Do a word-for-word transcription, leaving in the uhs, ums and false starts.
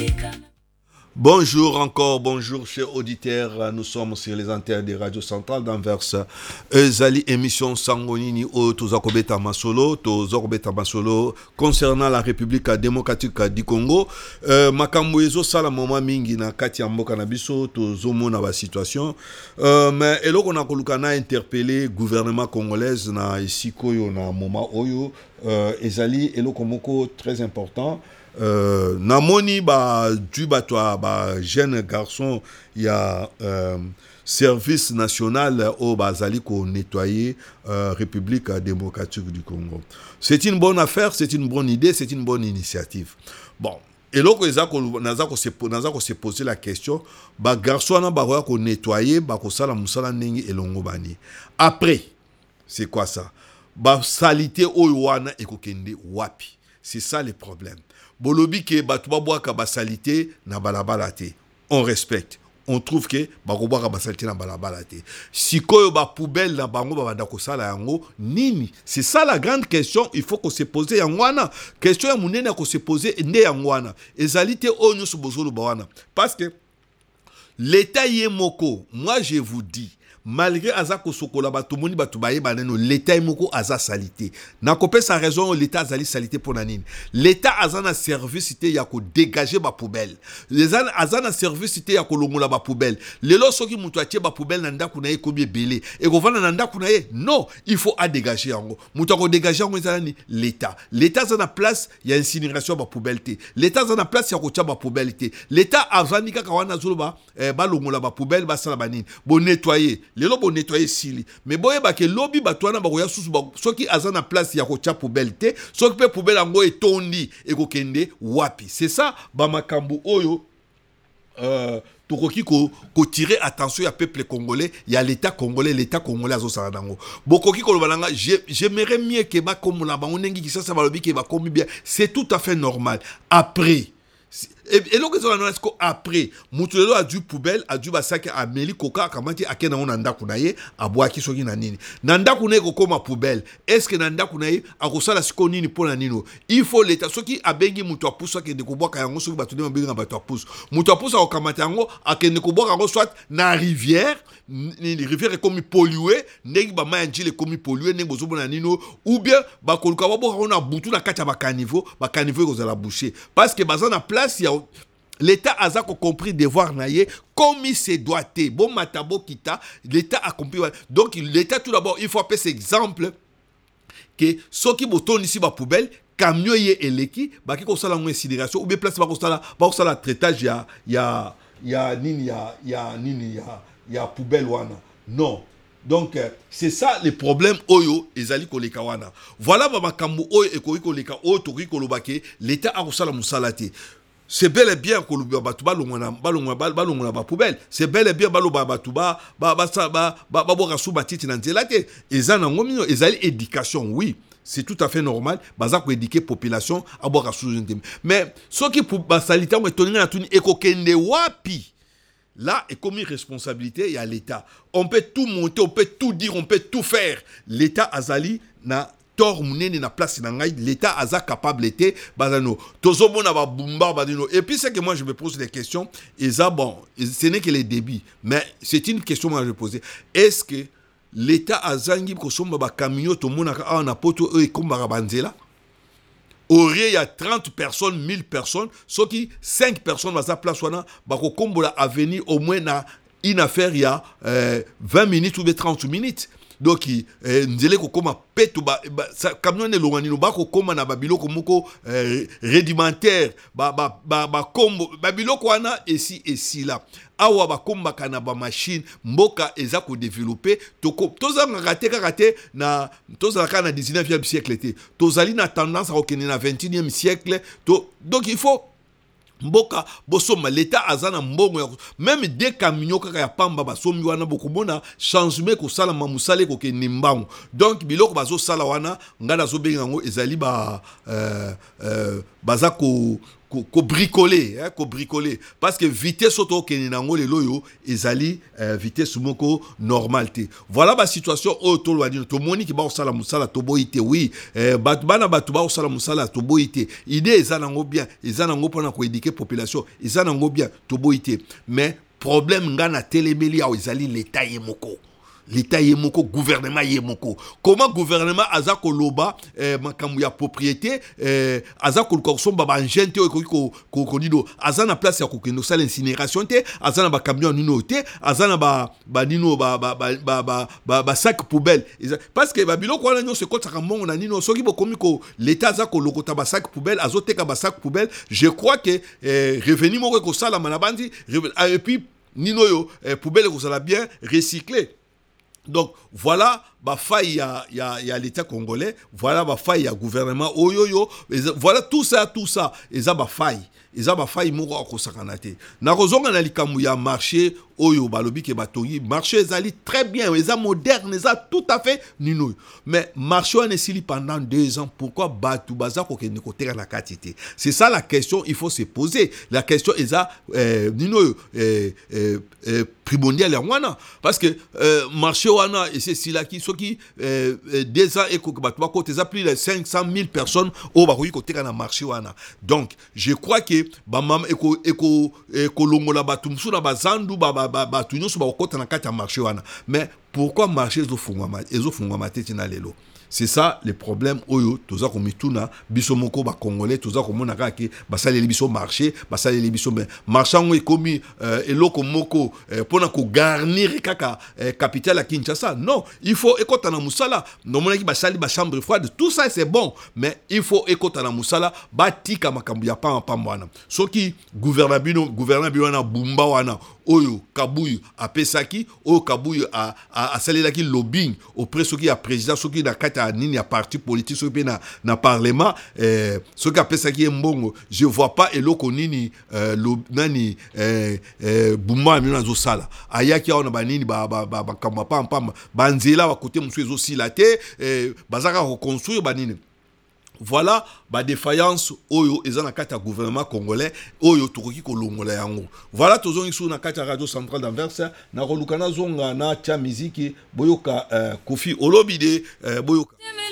Bonjour encore, bonjour chers auditeurs, nous sommes sur les antennes des radios centrales d'Anvers. Ezali émission Sangonini au Tozakobeta Masolo, Tozakobeta Masolo concernant la République démocratique du Congo. Euh, Makambo ezo sala moma mingi na kati ya mboka na biso tozomo na ba situation. Euh, mais eloko na koluka na interpeller gouvernement congolais na isikoyo na moma oyo euh, ezali eloko moko très important. Euh, namoni ba du batwa ba jeune garçon il y a euh, service national au bazali ko nettoyer euh, République démocratique du Congo. C'est une bonne affaire, c'est une bonne idée, c'est une bonne initiative. Bon, et là ko ezako nazako se nazako se poser la question ba garçon na ba ko nettoyer ba ko sala musala ndenge elongo bani. Après, c'est quoi ça? Ba salité oyo wana ekokende wapi? C'est ça le problème. Bolobi ke batuba boaka basalité na balabala te. On respecte. On trouve que bakoboaka basalité na balabala te. Sikoyo ba poubelle na bango ba banda ko sala yango nini? C'est ça la grande question, il faut qu'on se pose yango wana. Question ya munene ko se poser nde yango wana. Ezalité onyo so bozolo ba wana. Parce que l'état yemoko, moi je vous dis malgré azako sokola batumoni batubaye baneno l'état moko aza salité na kopé sa raison l'état azali salité pour nanine l'état azana service ité ya ko dégager ba poubelle les azana service ité ya ko longola ba poubelle lelo soki mutu atie ba poubelle na ndaku na ye kobi belé et ko vana na ndaku na ye non il faut a dégager yango mutu ko dégager yango ezalani l'état l'état azana place ya incinération ba poubelle té l'état azana place ya ko tia ba poubelle té l'état azani kaka wana zoloba eh, ba longola ba poubelle ba sala banine bon nettoyer lelo bo nettoyer sili mais boye ba ke lobby batwana ba koya susu ba soki azana place ya ko tia poubelle te soki pe poubelle ngo etondi ekokende wapi c'est ça ba makambo oyo euh tokoki ko ko tirer attention ya peuple congolais ya l'état congolais l'état congolais azo sala dango bokoki ko lobalanga j'aimerais mieux que ba comme la bango nengi kisa sa ba lobi ke ba komi bien c'est tout à fait normal après. Et donc est-ce après mutulelo a du poubelle a du basaki a meli koka kamati akena on nda kunaye abwaki soki na nini nanda kunaye kokoma poubelle est-ce que nanda kunaye akosala siko nini pona nino il faut l'état soki abengi mutu apusa ke ndeko bwaka yango soki batundi mabengi na batu apusa mutu apusa okamata yango akende ko bwaka yango soit na rivière ni rivière comme polluée ndenge ba mayangile comme polluée ndenge bozobona nino ou bien ba koluka ba bwaka na butu na kati ba caniveau ba caniveau kozala boucher parce que bazana place ya l'état a compris devoir naïe comme il se doit être bon matabo kita l'état a compris donc l'état tout d'abord il faut appeler cet exemple que ceux qui boton ici ba poubelle camion yé eleki ba ki ko sala ngwe incinération ou bien place ba ko sala ba ko sala traitage ya ya ya nini ya ya nini ya ya poubelle wana non. Donc euh, c'est ça le problème oyo ezali koleka wana voilà ba makambo oyo ekoki koleka oyo toki kolobake l'état a ko sala musalate. C'est bel et bien que le batouba longona balongona balongona ba poubelle c'est bel et bien baloba batouba ba ba ba ba ba boka sou batiti na nzela te ezana ngomino ezali éducation oui c'est tout à fait normal baza ko éduquer population a boka sou nzela mais ce qui pour ba salita on étonné na tuni ekokende wapi là est comme une responsabilité il y a l'état on peut tout monter on peut tout dire on peut tout faire l'état azali na tor munene na place na ngai l'état aza capable était bazano tozomona ba bumba badino et puis c'est que moi je me pose des questions et ça bon ce n'est que les débits mais c'est une question que je vais poser est-ce que l'état azangi ko somba ba camion to mona ka na poto e komba banzela aurait il y a trente personnes mille personnes ceux qui cinq personnes dans sa place wana ba ko kombola avenir au moins na une affaire il y a euh, vingt minutes ou trente minutes. Donc eh, nzele ko koma petu ba, ba camion ne longani no ba ko koma na babiloko moko eh, rudimentaire ba ba ba, ba kombo babiloko wana esi esi là awa ba komba kana ba machine mboka eza ko développer to toza ngate kate na toza kana dix-neuvième siècle té tozali na tendance à okene na vingt et unième siècle to donc il faut mboka bosoma l'état azana mbongo ya même des camions kaka ya pamba basombi wana bokomona changement ko sala mamusale ko ke nimbango donc biloko bazo sala wana ngana zo benga ngo ezali ba euh euh bazako ko, ko bricoler hein, ko bricoler parce que vitesse auto keni nango le loyo ezali euh, vitesse moko normalité voilà ba situation auto lo dire to moni ki ba osala musala to boité oui euh, batu bana batu ba osala musala to boité idée ezanango bien ezanango pona ko éduquer population ezanango bien to boité mais problème ngana telemeli ya ezali l'état yemoko l'état yemoko gouvernement yemoko comment gouvernement azako loba eh, makamu ya propriété eh, azako korsom ba ngente ko ko ko nido azana place ya kokendo sala incinération te azana ba camion nino te azana ba ba nino ba ba ba ba, ba, ba sac poubelle parce que ba biloko wana nyo se kota kamongo na nino soki bokomi ko l'état azako lokota ba sac poubelle azoteka ba sac poubelle je crois que eh, revenu moko ko sala manabandi et puis nino yo eh, poubelle ko sala bien recycler. Donc voilà ba faille ya ya ya l'état congolais, voilà ba faille ya gouvernement oyoyo, voilà tout ça tout ça eza ba faille eza ba faille moko akosakana te na kozonga na likamu ya marché oyo balobi ke batongi marché ezali très bien eza moderne eza tout à fait nino mais marché on esili pendant deux ans pourquoi batu baza ko kende ko teka na katité c'est ça la question il faut se poser la question eza euh, nino euh, euh, euh, primordial ya wana parce que euh, marché wana et c'est sila ki soki euh, deux ans et ko batu ba ko eza plus de cinq cent mille personnes au ba ko teka na marché wana donc je crois que ba mama eko eko eko longola batu msuna bazandu ba ba ba batu nyonso ba kokota na kati ya marché wana mais pourquoi marché ezo fungwa ezo fungwa matete na lelo c'est ça le problème oyo toza ko mituna biso moko ba congolais toza ko mona kaka ba saleli biso marché ba saleli biso mais marchand ekomi euh, eloko moko euh, pona ko garnir kaka euh, capitale à Kinshasa non il faut ekota na musala no mona ki ba sali ba chambre froide tout ça c'est bon mais il faut ekota na musala ba tika makambu ya pamba pamba wana soki gouvernement bino gouvernement bino na bumba wana oyo kabuyu apesaki oyo kabuyu a a, a salelaki lobbying auprès soki ya président soki na kata nini ya parti politique soki na na parlement eh soki apesaki mbongo je vois pas eloko nini euh, lo, nani eh, eh, bumba mino zo sala ayaki ona ba nini ba ba ba, ba kamba pam pam banzela ba côté musu ezo sila te eh, bazaka reconstruire ba nini. Voilà ba défaillance oyo ezana kata gouvernement congolais oyo tokoki kolongola yango voilà tozongi sou na kata radio centrale d'Anvers na kolukana zonga na cha muziki boyoka uh, Kofi Olomide uh, boyoka